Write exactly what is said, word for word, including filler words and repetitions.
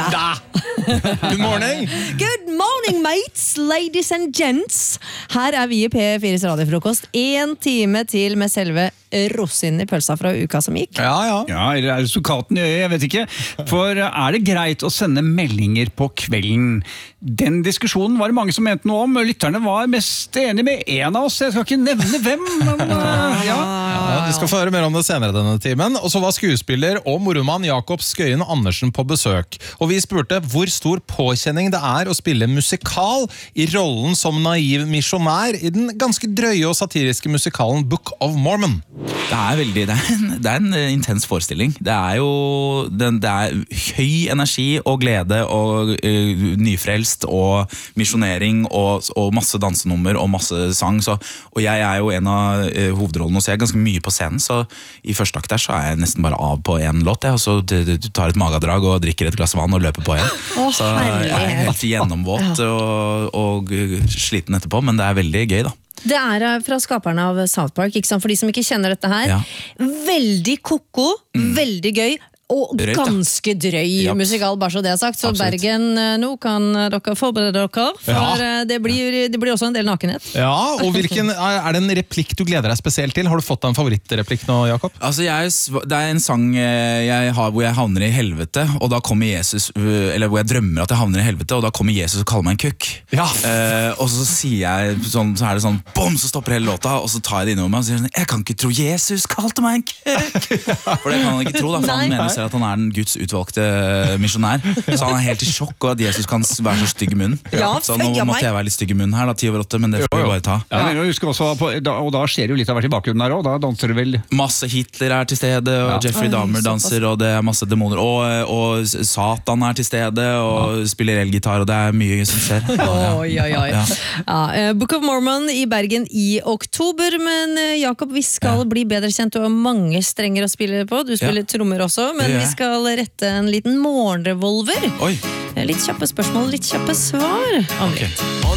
Da. Good morning. Good morning, mates, ladies and gents. Her er vi i P fires radiofrokost. En time til med selve rosin i pølsa fra uka som gikk. Ja, ja. Ja, eller er det sukaten i øyet, jeg vet ikke. For er det greit å sende meldinger på kvelden? Den diskusjonen var det mange som mente noe om. Lytterne var mest enige med en av oss. Jeg skal ikke nevne hvem, men uh, ja. Ja, du skal få høre mer om det senere denne timen. Og så var skuespiller og moromann Jakob Skøyen Andersen på besøk. Og vi spurte hvor stor påkjenning det er å spille musikal i rollen som naiv misjonær i den ganske drøye og satiriske musikalen Book of Mormon. Det er veldig, det er en, det er en intens forestilling. Det er jo det, det er høy energi og glede og uh, nyfrelst og misjonering og, og masse dansenummer og masse sang. Så, og jeg er jo en av uh, hovedrollene, så jeg er ganske mye på scenen. Så i første akt der så er jeg nesten bare av på en låt, jeg, og så du, du tar et magadrag og drikker et glass vann og løper på igjen. Åh, så jeg er helt gjennomvåt og, og sliten etterpå, men det er veldig gøy da. Det er fra skaperne av South Park, ikke sant? For de som ikke kjenner dette her. Ja. Veldig koko, mm. veldig gøy og Røyt, ganske drøy Japs. musikal, bare så det er sagt. Så Absolutt. Bergen, nå kan dere forberede dere, for Ja. det, blir, det blir også en del nakenhet. Ja, og hvilken, er det en replikk du gleder deg spesielt til? Har du fått deg en favorittreplikk nå, Jakob? Altså jeg, det er en sang jeg har hvor jeg havner i helvete, og da kommer Jesus, eller hvor jeg drømmer at jeg havner i helvete, og da kommer Jesus og kaller meg en kukk. Ja. Eh, og så sier jeg sånn, så er det sånn, bom, så stopper hele låta, og så tar jeg det innover meg og sier sånn, jeg kan ikke tro Jesus kalte meg en kukk. For det kan han ikke tro da, for han Nei. mener selv at han er den Guds utvalgte misjonær. Så han er helt i sjokk, og at Jesus kan være så stygg i munnen. Ja, så nå føy av meg. måtte jeg være litt stygg i munnen her da, ti over åtte, men det får vi bare ta. Ja, men jeg husker også på, da, og da skjer jo litt av hvert i bakgrunnen der også, da danser du vel. Masse Hitler er til stede, og Ja. Jeffrey Oi, Dahmer såpass. danser, og det er masse demoner, og, og Satan er til stede, og spiller elgitar, og det er mye som skjer. Oi, oi, oi. Ja. Ja, eh, Book of Mormon i Bergen i oktober, men eh, Jakob, vi skal bli bedre kjent. Du har mange strenger å spille på. Du spiller Ja. trommer også, men Det gjør vi jeg. skal rette en liten morgenrevolver. Oi, Litt kjappe spørsmål, litt kjappe svar. Om litt. ok.